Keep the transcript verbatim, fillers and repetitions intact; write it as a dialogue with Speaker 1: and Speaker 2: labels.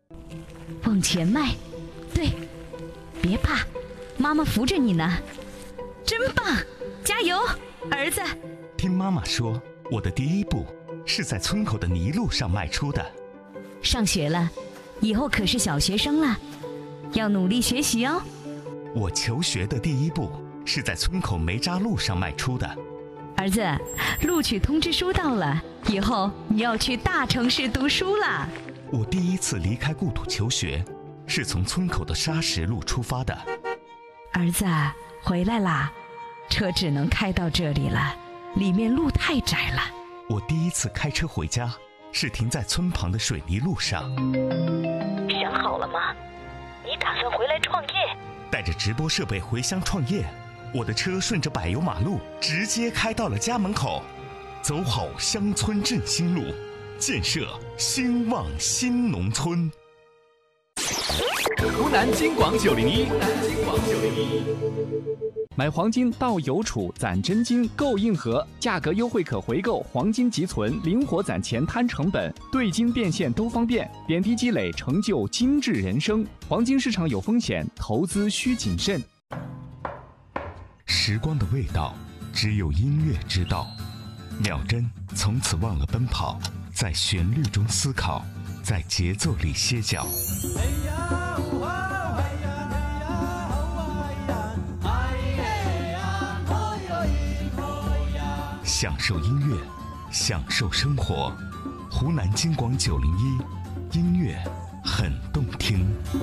Speaker 1: 往前迈，对，别怕，妈妈扶着你呢，真棒，加油，儿子。
Speaker 2: 听妈妈说，我的第一步是在村口的泥路上迈出的。
Speaker 1: 上学了，以后可是小学生了，要努力学习哦。
Speaker 2: 我求学的第一步是在村口煤渣路上迈出的。
Speaker 1: 儿子，录取通知书到了，以后你要去大城市读书了。
Speaker 2: 我第一次离开故土求学，是从村口的沙石路出发的。
Speaker 1: 儿子，回来啦，车只能开到这里了，里面路太窄了。
Speaker 2: 我第一次开车回家，是停在村旁的水泥路上。
Speaker 1: 想好了吗？你打算回来创业？
Speaker 2: 带着直播设备回乡创业，我的车顺着柏油马路直接开到了家门口。走好乡村振兴路，建设兴旺新农村。
Speaker 3: 湖南金广九零一，湖南金广九零一。买黄金到邮储攒真金购硬核，价格优惠可回购，黄金即存，灵活攒钱摊成本，兑金变现都方便，点滴积累成就精致人生。黄金市场有风险，投资需谨慎。
Speaker 2: 时光的味道，只有音乐知道。秒针从此忘了奔跑，在旋律中思考，在节奏里歇脚。享受音乐，享受生活。湖南金广九零一，音乐很动听。